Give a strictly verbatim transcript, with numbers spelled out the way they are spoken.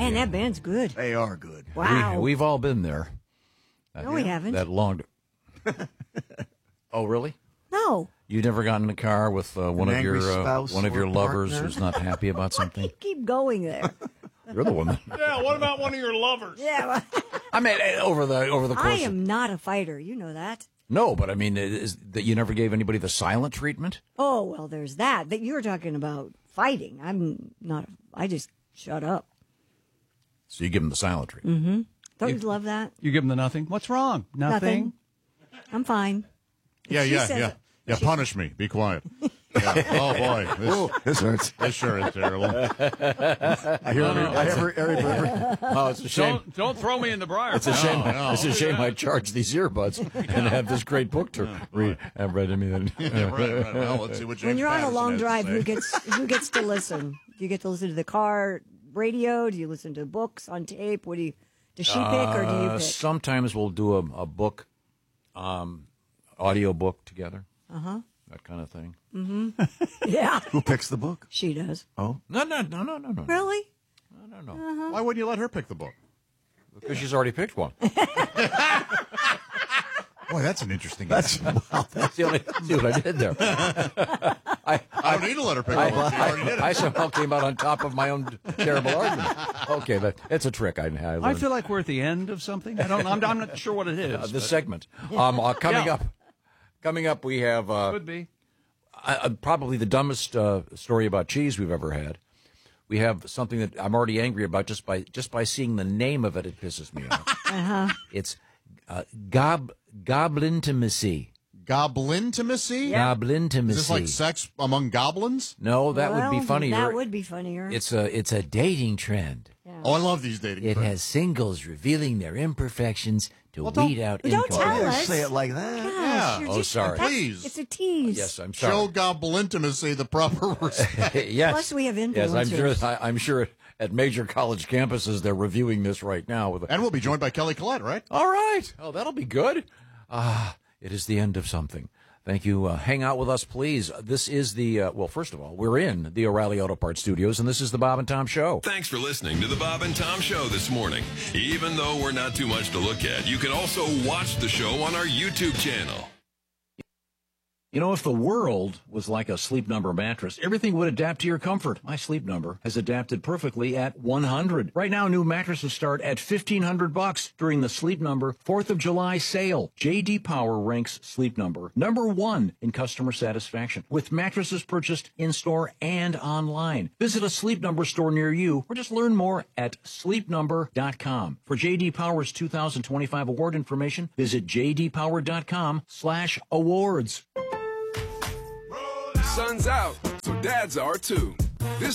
Man, that band's good. They are good. Wow. We, we've all been there. No, we haven't. That long. Oh, really? No. You never got in a car with uh, one An of your angry uh, spouse one of or your lovers partner? who's not happy about something? You keep going there. You're the one. That, Yeah, what about one of your lovers? Yeah. Well, I mean, eh, over the over the course. I of- am not a fighter. You know that. No, but I mean, is that you never gave anybody the silent treatment? Oh, well, there's that. That you're talking about fighting. I'm not. I just shut up. So you give them the silent treatment. Mm-hmm. Don't you love that? You give them the nothing. What's wrong? Nothing. I'm fine. Yeah, She yeah, says yeah. it. Yeah, She- punish me. Be quiet. Yeah. Oh, boy. This, This hurts. this sure is terrible. I hear every, I every, every, every, Oh, it's a shame. Don't don't throw me in the briar. It's a shame. no. It's a shame I charge these earbuds and have this great book to read. Have read to me. Then. Yeah, right, right. Well, let's see what James When you're on a Patterson long has to drive, say. who gets who gets to listen? Do you get to listen to the car radio? Do you listen to books on tape? What do you? Does she pick or do you Uh, pick? sometimes we'll do a, a book, um, audio book together. Uh huh. That kind of thing. Yeah, who picks the book? she does. Oh, No, no, no, no, no, no. Really? I don't know. Why wouldn't you let her pick the book? Because she's already picked one. Boy, that's an interesting that's answer. wow. See what I, see what I did there? I, I don't need to let her pick the book. She already did I, I it. somehow came out on top of my own terrible argument. Okay, that, it's a trick I, I learned. I feel like we're at the end of something. I don't. I'm, I'm not sure what it is. Uh, this but segment. Um, uh, coming Yeah. up, coming up, we have uh, could be. uh, probably the dumbest uh, story about cheese we've ever had. We have something that I'm already angry about just by just by seeing the name of it. It pisses me off. Uh-huh. It's uh, gob goblintimacy. Goblintimacy? Goblintimacy. Is this like sex among goblins? No, that would be Well, funnier. That would be funnier. It's a it's a dating trend. Yeah. Oh, I love these dating It trends. has singles revealing their imperfections to Well, don't- weed out Well, don't incomes. tell You us. say it like that. Gosh, Yeah. you're Oh, just- sorry. that's- Please. It's a tease. Yes, I'm Show sorry. goblintimacy the proper respect. yes. Plus we have Yes, I'm sure. influencers. I, I'm sure at major college campuses they're reviewing this right now. With a, And we'll be joined by Kelly Collette, right? all right. Oh, that'll be good. Ah, it is the end of something. Thank you. Uh, hang out with us, please. This is the, uh, well, first of all, we're in the O'Reilly Auto Parts Studios, and this is the Bob and Tom Show. Thanks for listening to the Bob and Tom Show this morning. Even though we're not too much to look at, you can also watch the show on our YouTube channel. You know, if the world was like a Sleep Number mattress, everything would adapt to your comfort. My Sleep Number has adapted perfectly at one hundred. Right now, new mattresses start at fifteen hundred bucks during the Sleep Number fourth of July sale. J D Power ranks Sleep Number number one in customer satisfaction with mattresses purchased in-store and online. Visit a Sleep Number store near you or just learn more at sleep number dot com. For J D Power's two thousand twenty-five award information, visit j d power dot com slash awards. Sun's out, so dads are too. This